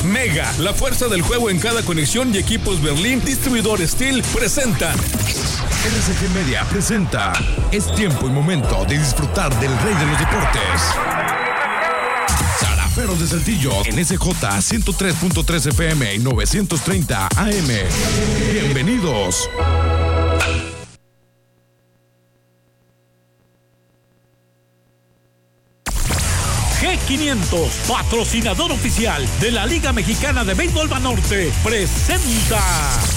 Mega, la fuerza del juego en cada conexión y Equipos Berlín, distribuidor Steel, presentan. RCG Media presenta. Es tiempo y momento de disfrutar del rey de los deportes. Zaraperos de Saltillo en SJ 103.3 FM y 930 AM. Bienvenidos. G500, patrocinador oficial de la Liga Mexicana de Béisbol Banorte, presenta